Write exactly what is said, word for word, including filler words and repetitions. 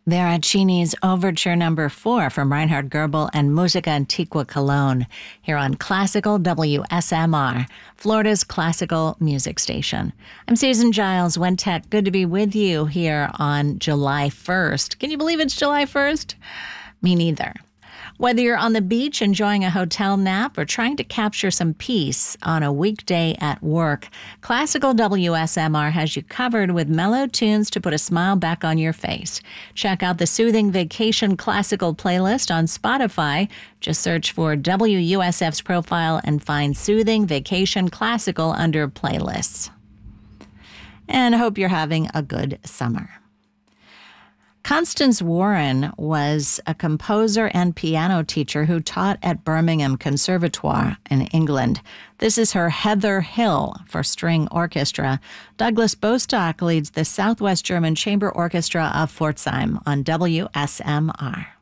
Veracini's Overture Number Four from Reinhard Goebel and Musica Antiqua Cologne, here on Classical W S M R, Florida's classical music station. I'm Susan Giles, Wentech. Good to be with you here on July first. Can you believe it's July first? Me neither. Whether you're on the beach enjoying a hotel nap or trying to capture some peace on a weekday at work, Classical W S M R has you covered with mellow tunes to put a smile back on your face. Check out the Soothing Vacation Classical playlist on Spotify. Just search for W U S F's profile and find Soothing Vacation Classical under playlists. And I hope you're having a good summer. Constance Warren was a composer and piano teacher who taught at Birmingham Conservatoire in England. This is her Heather Hill for string orchestra. Douglas Bostock leads the Southwest German Chamber Orchestra of Pforzheim on W S M R.